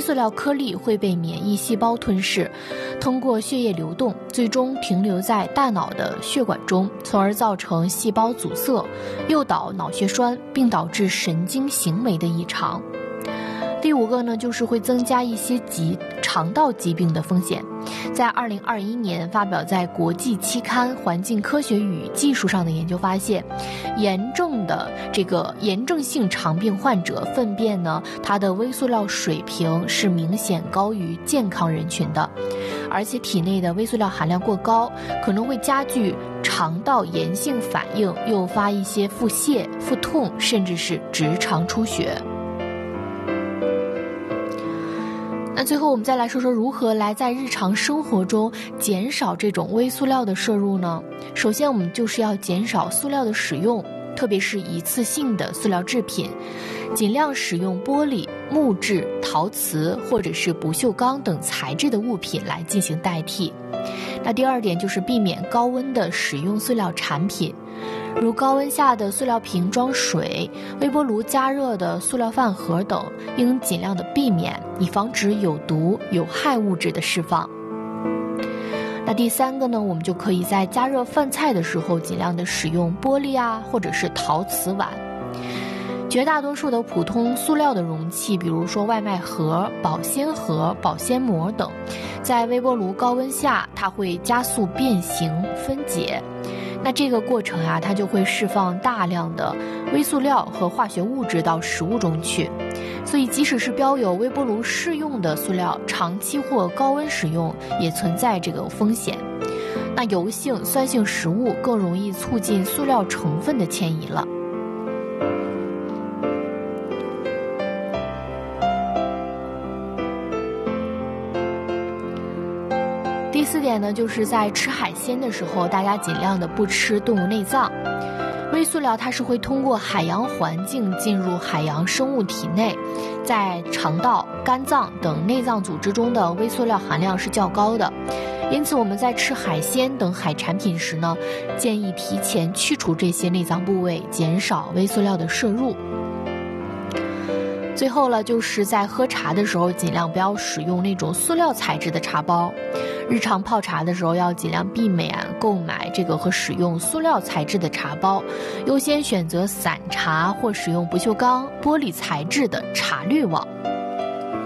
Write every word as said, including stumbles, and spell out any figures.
塑料颗粒会被免疫细胞吞噬，通过血液流动，最终停留在大脑的血管中，从而造成细胞阻塞，诱导脑血栓，并导致神经行为的异常。第五个呢，就是会增加一些疾肠道疾病的风险。在二零二一年发表在国际期刊《环境科学与技术》上的研究发现，严重的这个炎症性肠病患者粪便呢，它的微塑料水平是明显高于健康人群的，而且体内的微塑料含量过高，可能会加剧肠道炎性反应，诱发一些腹泻、腹痛，甚至是直肠出血。那最后我们再来说说如何来在日常生活中减少这种微塑料的摄入呢？首先我们就是要减少塑料的使用，特别是一次性的塑料制品，尽量使用玻璃、木质、陶瓷或者是不锈钢等材质的物品来进行代替。那第二点就是避免高温的使用塑料产品，如高温下的塑料瓶装水、微波炉加热的塑料饭盒等，应尽量的避免，以防止有毒有害物质的释放。那第三个呢，我们就可以在加热饭菜的时候尽量的使用玻璃啊，或者是陶瓷碗。绝大多数的普通塑料的容器，比如说外卖盒、保鲜盒、保鲜膜等，在微波炉高温下，它会加速变形分解。那这个过程啊，它就会释放大量的微塑料和化学物质到食物中去。所以即使是标有微波炉适用的塑料，长期或高温使用也存在这个风险。那油性、酸性食物更容易促进塑料成分的迁移了。第四点呢，就是在吃海鲜的时候，大家尽量的不吃动物内脏。微塑料它是会通过海洋环境进入海洋生物体内，在肠道、肝脏等内脏组织中的微塑料含量是较高的，因此我们在吃海鲜等海产品时呢，建议提前去除这些内脏部位，减少微塑料的摄入。最后了，就是在喝茶的时候，尽量不要使用那种塑料材质的茶包。日常泡茶的时候，要尽量避免购买这个和使用塑料材质的茶包，优先选择散茶或使用不锈钢、玻璃材质的茶滤网。